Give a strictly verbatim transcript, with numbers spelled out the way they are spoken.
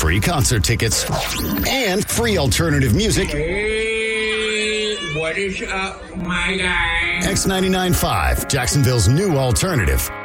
free concert tickets, and free alternative music. Hey, what is up, my guy? X ninety-nine point five, Jacksonville's new alternative.